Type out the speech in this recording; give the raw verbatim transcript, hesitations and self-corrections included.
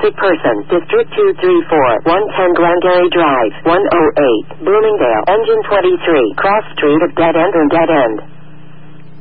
Wanted person. District two three four. one ten Glengarry Drive. one oh eight. Bloomingdale. Engine twenty-three. Cross street at dead end and dead end.